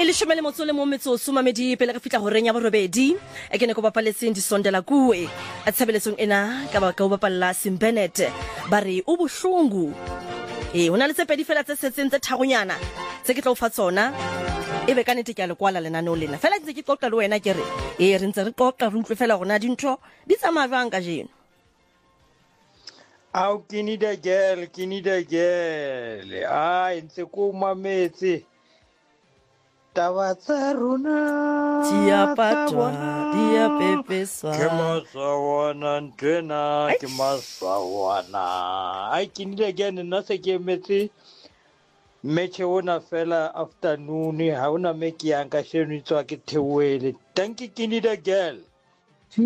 E le shomele motsole mo metso sumamedi pele re fitla ho reng ya borobedi e ke ne go bapaletseng disondela kuwe a tshebeletsong ena ka ba ka bapalla Simbenet ba re o bohlungu hona le tse pedi fela tse setseng tse thagonyana tse ke tlo fa tsona ebe ka nete ke a le kwala lenaneo lena fela ntse ke qoqa le wena ke re re ntse re qoqa re utlwe fela gona dintho di tsamaya jwang ka jeno. Au ke need a girl ntse ko mametse taba tsa rona Dia patwa dia pepesa ke masawana ntwena ke masawana ke need a girl nna se ke metse meche ona fela afternoon ha ona me ke yang ka sheno tswa ke theoele thank you ke need a girl.